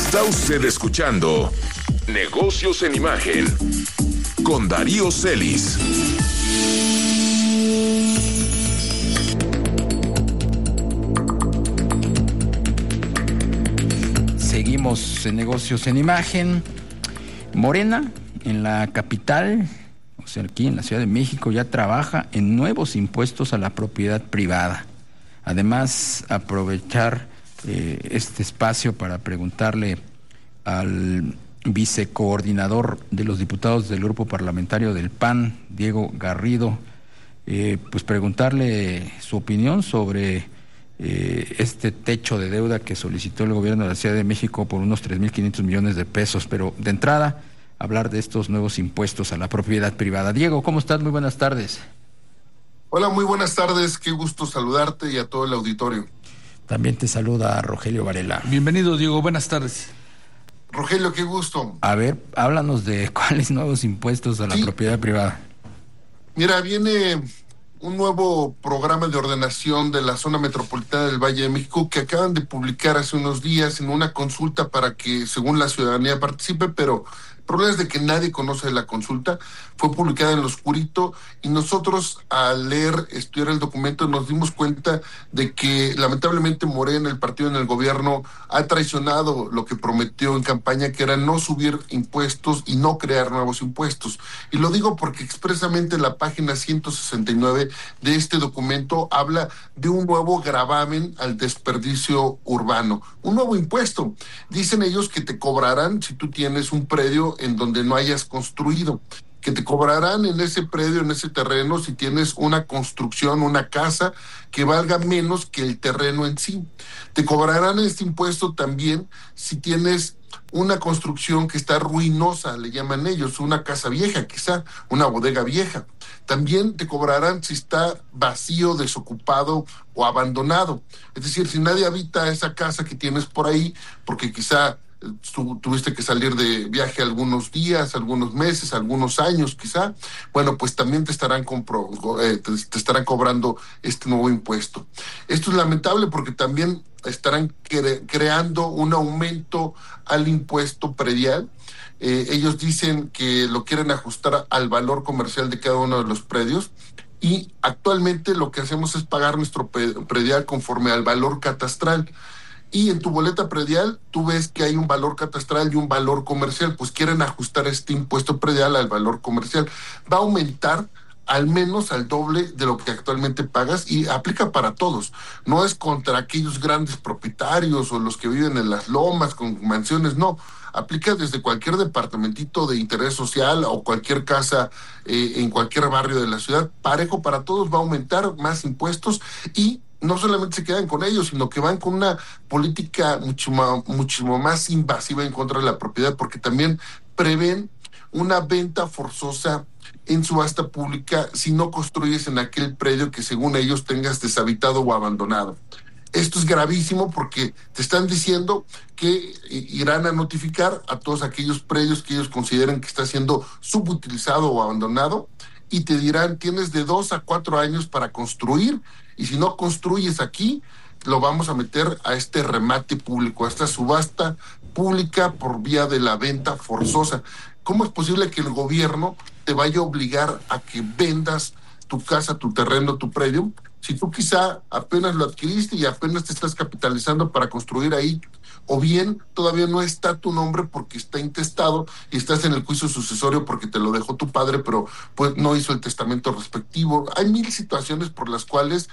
Está usted escuchando Negocios en Imagen con Darío Celis. Seguimos en Negocios en Imagen. Morena, en la capital, o sea, aquí en la Ciudad de México, ya trabaja en nuevos impuestos a la propiedad privada. Además, aprovechar este espacio para preguntarle al vicecoordinador de los diputados del grupo parlamentario del PAN, Diego Garrido, pues preguntarle su opinión sobre este techo de deuda que solicitó el gobierno de la Ciudad de México por unos 3.500 millones de pesos, pero de entrada hablar de estos nuevos impuestos a la propiedad privada. Diego, ¿cómo estás? Muy buenas tardes. Hola, muy buenas tardes, qué gusto saludarte y a todo el auditorio. También te saluda Rogelio Varela. Bienvenido, Diego, buenas tardes. Rogelio, qué gusto. A ver, háblanos de cuáles nuevos impuestos a la propiedad privada. Mira, viene un nuevo programa de ordenación de la zona metropolitana del Valle de México que acaban de publicar hace unos días en una consulta para que, según la ciudadanía, participe, pero el problema es de que nadie conoce la consulta. Fue publicada en lo oscurito y nosotros, al estudiar el documento, nos dimos cuenta de que lamentablemente Morena, el partido en el gobierno, ha traicionado lo que prometió en campaña, que era no subir impuestos y no crear nuevos impuestos. Y lo digo porque expresamente en la página 169 de este documento habla de un nuevo gravamen al desperdicio urbano, un nuevo impuesto. Dicen ellos que te cobrarán si tú tienes un predio en donde no hayas construido, que te cobrarán en ese predio, en ese terreno, si tienes una construcción, una casa que valga menos que el terreno en sí. Te cobrarán este impuesto también si tienes una construcción que está ruinosa, le llaman ellos, una casa vieja, quizá una bodega vieja. También te cobrarán si está vacío, desocupado o abandonado. Es decir, si nadie habita esa casa que tienes por ahí, porque quizá tuviste que salir de viaje algunos días, algunos meses, algunos años quizá, bueno, pues también te estarán cobrando este nuevo impuesto. Esto es lamentable porque también estarán creando un aumento al impuesto predial. Ellos dicen que lo quieren ajustar al valor comercial de cada uno de los predios. Y actualmente lo que hacemos es pagar nuestro predial conforme al valor catastral. Y en tu boleta predial tú ves que hay un valor catastral y un valor comercial, pues quieren ajustar este impuesto predial al valor comercial. Va a aumentar al menos al doble de lo que actualmente pagas y aplica para todos. No es contra aquellos grandes propietarios o los que viven en las lomas con mansiones, no. Aplica desde cualquier departamentito de interés social o cualquier casa en cualquier barrio de la ciudad. Parejo para todos, va a aumentar más impuestos y no solamente se quedan con ellos, sino que van con una política muchísimo más invasiva en contra de la propiedad, porque también prevén una venta forzosa en subasta pública si no construyes en aquel predio que según ellos tengas deshabitado o abandonado. Esto es gravísimo porque te están diciendo que irán a notificar a todos aquellos predios que ellos consideren que está siendo subutilizado o abandonado y te dirán, tienes de 2 a 4 años para construir y si no construyes aquí, lo vamos a meter a este remate público, a esta subasta pública por vía de la venta forzosa. ¿Cómo es posible que el gobierno te vaya a obligar a que vendas tu casa, tu terreno, tu predio, si tú quizá apenas lo adquiriste y apenas te estás capitalizando para construir ahí, o bien todavía no está tu nombre porque está intestado y estás en el juicio sucesorio porque te lo dejó tu padre, pero pues no hizo el testamento respectivo? Hay 1000 situaciones por las cuales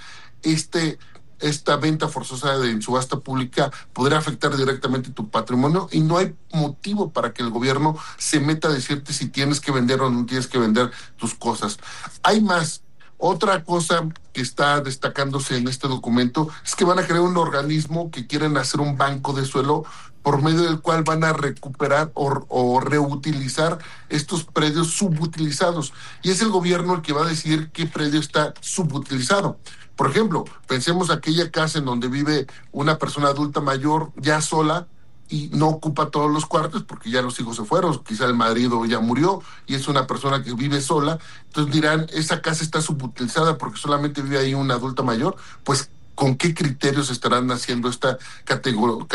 esta venta forzosa en subasta pública podría afectar directamente tu patrimonio y no hay motivo para que el gobierno se meta a decirte si tienes que vender o no tienes que vender tus cosas. Hay más. Otra cosa que está destacándose en este documento es que van a crear un organismo que quieren hacer un banco de suelo por medio del cual van a recuperar o reutilizar estos predios subutilizados. Y es el gobierno el que va a decidir qué predio está subutilizado. Por ejemplo, pensemos aquella casa en donde vive una persona adulta mayor ya sola y no ocupa todos los cuartos porque ya los hijos se fueron, quizá el marido ya murió y es una persona que vive sola. Entonces dirán, esa casa está subutilizada porque solamente vive ahí una adulta mayor. Pues, ¿con qué criterios estarán haciendo esta categoría?